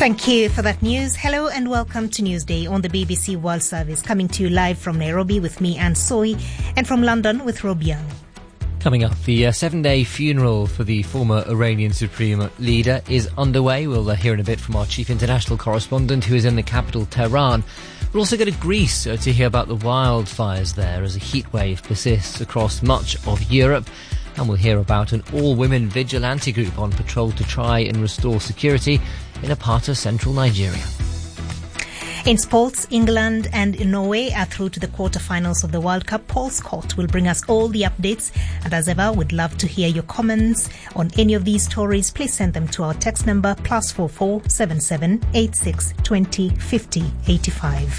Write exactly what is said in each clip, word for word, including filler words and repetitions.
Thank you for that news. Hello and welcome to Newsday on the B B C World Service, coming to you live from Nairobi with me, Anne Soy, and from London with Rob Young. Coming up, the uh, seven-day funeral for the former Iranian Supreme Leader is underway. We'll uh, hear in a bit from our chief international correspondent who is in the capital, Tehran. We'll also go to Greece uh, to hear about the wildfires there as a heatwave persists across much of Europe. And we'll hear about an all-women vigilante group on patrol to try and restore security in a part of central Nigeria. In sports, England and Norway are through to the quarterfinals of the World Cup. Paul Scott will bring us all the updates. And as ever, we'd love to hear your comments on any of these stories. Please send them to our text number plus four four seven seven eight six twenty fifty eighty-five.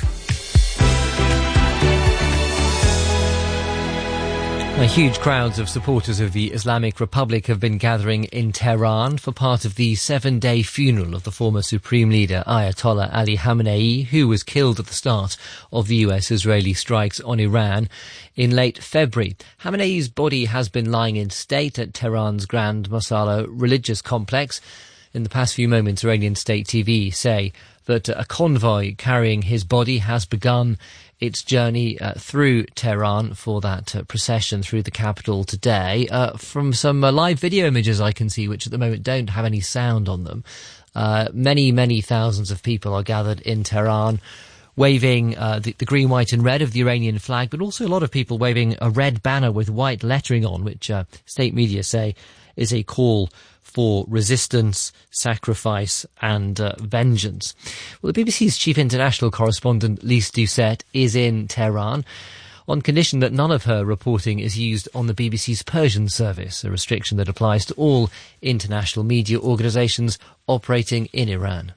Now, huge crowds of supporters of the Islamic Republic have been gathering in Tehran for part of the seven-day funeral of the former Supreme Leader Ayatollah Ali Khamenei, who was killed at the start of the U S-Israeli strikes on Iran in late February. Khamenei's body has been lying in state at Tehran's Grand Mosala religious complex. In the past few moments, Iranian state T V say that a convoy carrying his body has begun its journey uh, through Tehran for that uh, procession through the capital today. Uh, from some uh, live video images I can see, which at the moment don't have any sound on them, uh, many, many thousands of people are gathered in Tehran, waving uh, the, the green, white and red of the Iranian flag, but also a lot of people waving a red banner with white lettering on, which uh, state media say is a call for resistance, sacrifice and uh, vengeance. Well, the B B C's chief international correspondent, Lise Doucet, is in Tehran on condition that none of her reporting is used on the B B C's Persian service, a restriction that applies to all international media organisations operating in Iran.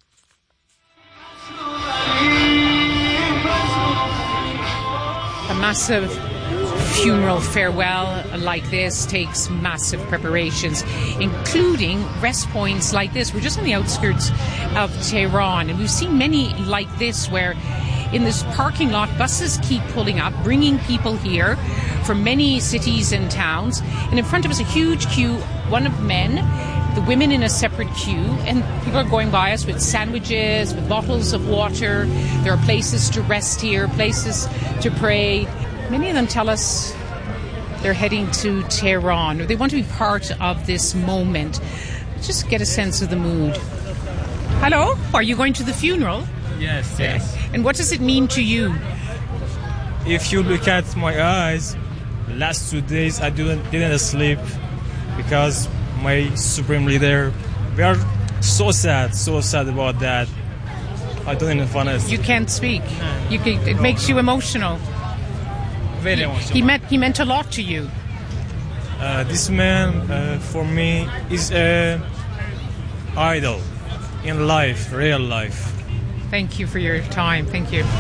A massive funeral farewell like this takes massive preparations, including rest points like this. We're just on the outskirts of Tehran, and we've seen many like this where in this parking lot buses keep pulling up, bringing people here from many cities and towns, and in front of us a huge queue, one of men, the women in a separate queue, and people are going by us with sandwiches, with bottles of water. There are places to rest here, places to pray. Many of them tell us they're heading to Tehran, or they want to be part of this moment. Just get a sense of the mood. Hello? Are you going to the funeral? Yes, yes. And what does it mean to you? If you look at my eyes, last two days I didn't, didn't sleep because my Supreme Leader, we are so sad, so sad about that. I don't even want to. You can't speak. You can, it makes you emotional. Very he, emotional. He meant, he meant a lot to you. Uh, this man, uh, for me, is an idol in life, real life. Thank you for your time. Thank you.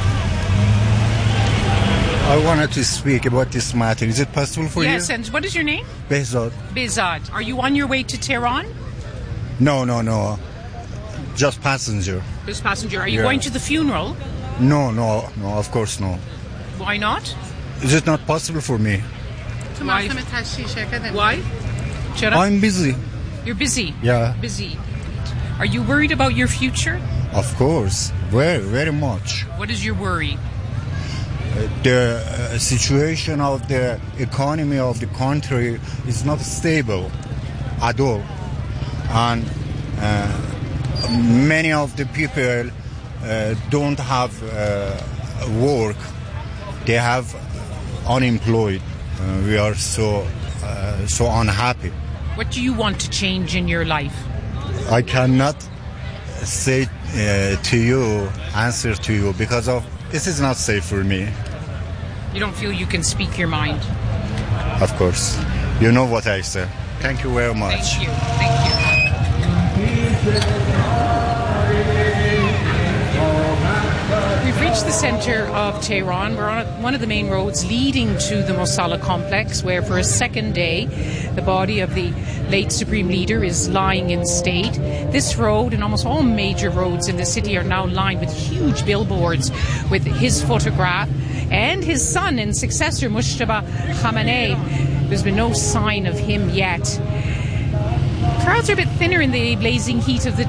I wanted to speak about this matter. Is it possible for yes, you? Yes, and what is your name? Behzad. Behzad. Are you on your way to Tehran? No, no, no. Just passenger. Just passenger. Are you yeah. going to the funeral? No, no, no, of course no. Why not? Is it not possible for me? Why? Why? I'm busy. You're busy? Yeah. Busy. Are you worried about your future? Of course. Very, very much. What is your worry? Uh, the uh, situation of the economy of the country is not stable at all. And uh, many of the people uh, don't have uh, work. They have unemployed. Uh, we are so uh, so unhappy. What do you want to change in your life? I cannot say uh, to you, answer to you, because of this is not safe for me. You don't feel you can speak your mind? Of course. You know what I say. Thank you very much. Thank you. Thank you. We've reached the centre of Tehran. We're on one of the main roads leading to the Mosala complex, where for a second day the body of the late Supreme Leader is lying in state. This road and almost all major roads in the city are now lined with huge billboards with his photograph and his son and successor, Mojtaba Khamenei. There's been no sign of him yet. Crowds are a bit thinner in the blazing heat of the